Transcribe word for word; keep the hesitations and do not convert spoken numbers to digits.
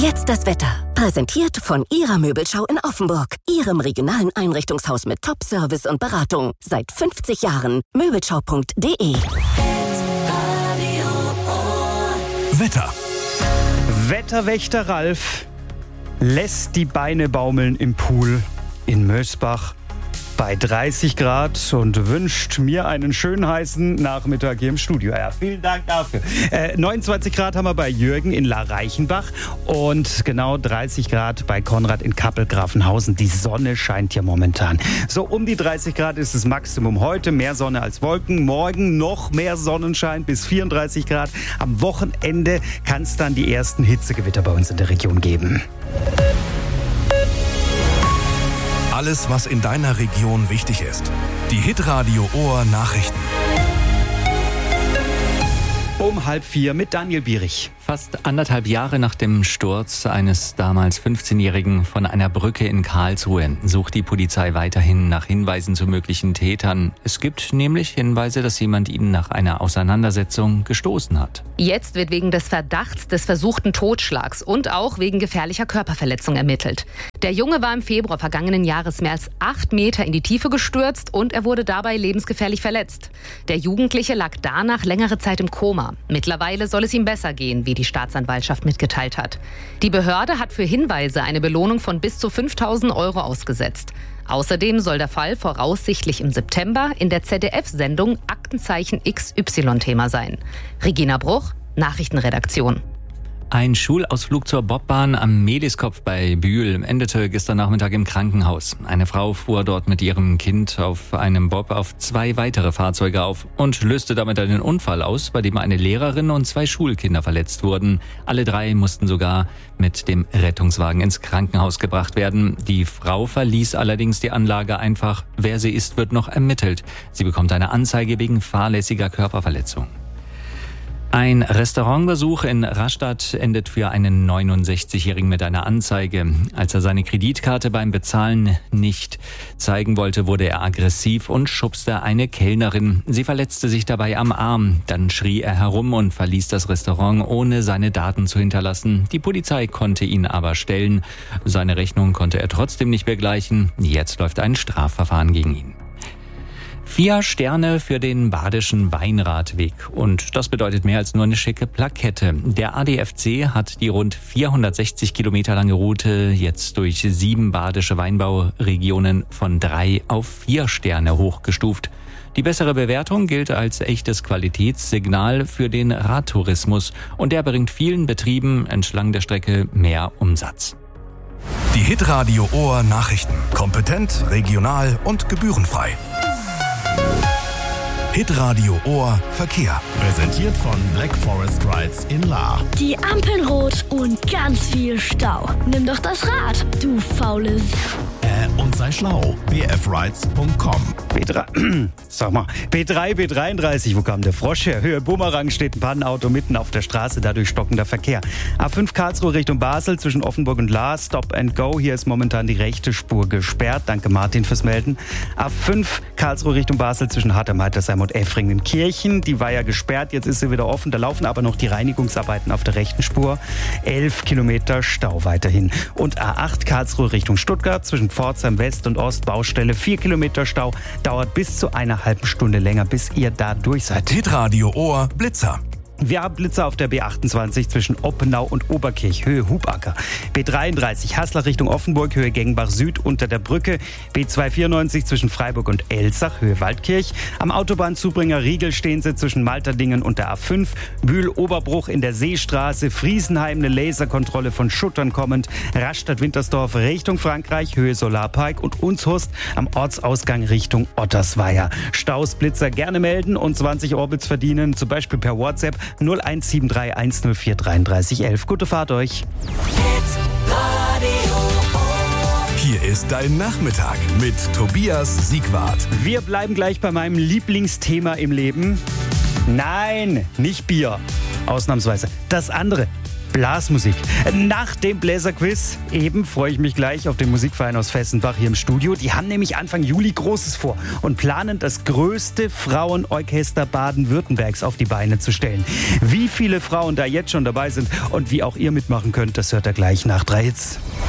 Jetzt das Wetter. Präsentiert von Ihrer Möbelschau in Offenburg. Ihrem regionalen Einrichtungshaus mit Top-Service und Beratung. Seit fünfzig Jahren. Möbelschau punkt de. Wetter. Wetterwächter Ralf lässt die Beine baumeln im Pool in Mösbach bei dreißig Grad und wünscht mir einen schönen heißen Nachmittag hier im Studio. Ja, vielen Dank dafür. Äh, neunundzwanzig Grad haben wir bei Jürgen in La Reichenbach und genau dreißig Grad bei Konrad in Kappel-Grafenhausen. Die Sonne scheint ja momentan. So um die dreißig Grad ist das Maximum heute. Mehr Sonne als Wolken. Morgen noch mehr Sonnenschein bis vierunddreißig Grad. Am Wochenende kann es dann die ersten Hitzegewitter bei uns in der Region geben. Alles, was in deiner Region wichtig ist. Die Hitradio Ohr Nachrichten. Um halb vier mit Daniel Bierich. Fast anderthalb Jahre nach dem Sturz eines damals fünfzehnjährigen von einer Brücke in Karlsruhe sucht die Polizei weiterhin nach Hinweisen zu möglichen Tätern. Es gibt nämlich Hinweise, dass jemand ihn nach einer Auseinandersetzung gestoßen hat. Jetzt wird wegen des Verdachts des versuchten Totschlags und auch wegen gefährlicher Körperverletzung ermittelt. Der Junge war im Februar vergangenen Jahres mehr als acht Meter in die Tiefe gestürzt und er wurde dabei lebensgefährlich verletzt. Der Jugendliche lag danach längere Zeit im Koma. Mittlerweile soll es ihm besser gehen, wie die Staatsanwaltschaft mitgeteilt hat. Die Behörde hat für Hinweise eine Belohnung von bis zu fünftausend Euro ausgesetzt. Außerdem soll der Fall voraussichtlich im September in der Z D F-Sendung Aktenzeichen X Y Thema sein. Regina Bruch, Nachrichtenredaktion. Ein Schulausflug zur Bobbahn am Meliskopf bei Bühl endete gestern Nachmittag im Krankenhaus. Eine Frau fuhr dort mit ihrem Kind auf einem Bob auf zwei weitere Fahrzeuge auf und löste damit einen Unfall aus, bei dem eine Lehrerin und zwei Schulkinder verletzt wurden. Alle drei mussten sogar mit dem Rettungswagen ins Krankenhaus gebracht werden. Die Frau verließ allerdings die Anlage einfach. Wer sie ist, wird noch ermittelt. Sie bekommt eine Anzeige wegen fahrlässiger Körperverletzung. Ein Restaurantbesuch in Rastatt endet für einen neunundsechzigjährigen mit einer Anzeige. Als er seine Kreditkarte beim Bezahlen nicht zeigen wollte, wurde er aggressiv und schubste eine Kellnerin. Sie verletzte sich dabei am Arm. Dann schrie er herum und verließ das Restaurant, ohne seine Daten zu hinterlassen. Die Polizei konnte ihn aber stellen. Seine Rechnung konnte er trotzdem nicht begleichen. Jetzt läuft ein Strafverfahren gegen ihn. Vier Sterne für den Badischen Weinradweg. Und das bedeutet mehr als nur eine schicke Plakette. Der A D F C hat die rund vierhundertsechzig Kilometer lange Route jetzt durch sieben badische Weinbauregionen von drei auf vier Sterne hochgestuft. Die bessere Bewertung gilt als echtes Qualitätssignal für den Radtourismus. Und der bringt vielen Betrieben entlang der Strecke mehr Umsatz. Die Hitradio Ohr Nachrichten. Kompetent, regional und gebührenfrei. Hitradio Ohr Verkehr. Präsentiert von Black Forest Rides in Lahr. Die Ampeln rot und ganz viel Stau. Nimm doch das Rad, du faules. Äh, und sei schlau. b f rides punkt com. B drei, sag mal, B drei, B dreiunddreißig, wo kam der Frosch her? Höhe Bumerang steht ein Pannenauto mitten auf der Straße, dadurch stockender Verkehr. A fünf Karlsruhe Richtung Basel zwischen Offenburg und Lahr, Stop and Go. Hier ist momentan die rechte Spur gesperrt. Danke Martin fürs Melden. A fünf Karlsruhe Richtung Basel zwischen Hartheim, Heitersheim und Effringen-Kirchen. Die war ja gesperrt, jetzt ist sie wieder offen. Da laufen aber noch die Reinigungsarbeiten auf der rechten Spur. Elf Kilometer Stau weiterhin. Und A acht Karlsruhe Richtung Stuttgart zwischen Pforzheim West und Ost, Baustelle. Vier Kilometer Stau, dauert bis zu einer halben Stunde länger, bis ihr da durch seid. Hitradio Ohr Blitzer. Wir haben Blitzer auf der B achtundzwanzig zwischen Oppenau und Oberkirch, Höhe Hubacker. B dreiunddreißig Haßler Richtung Offenburg, Höhe Gengbach Süd unter der Brücke. B zweihundertvierundneunzig zwischen Freiburg und Elsach, Höhe Waldkirch. Am Autobahnzubringer Riegel stehen sie zwischen Malterdingen und der A fünf. Bühl-Oberbruch in der Seestraße. Friesenheim eine Laserkontrolle von Schuttern kommend. Rastatt-Wintersdorf Richtung Frankreich, Höhe Solarpark. Und Unshust am Ortsausgang Richtung Ottersweier. Staus, Blitzer gerne melden und zwanzig Orbits verdienen, zum Beispiel per WhatsApp null eins sieben drei eins null vier dreiunddreißig elf. Gute Fahrt euch. Hier ist dein Nachmittag mit Tobias Siegwart. Wir bleiben gleich bei meinem Lieblingsthema im Leben. Nein, nicht Bier. Ausnahmsweise. Das andere. Blasmusik. Nach dem Bläserquiz eben freue ich mich gleich auf den Musikverein aus Fessenbach hier im Studio. Die haben nämlich Anfang Juli Großes vor und planen, das größte Frauenorchester Baden-Württembergs auf die Beine zu stellen. Wie viele Frauen da jetzt schon dabei sind und wie auch ihr mitmachen könnt, das hört ihr gleich nach drei Hits.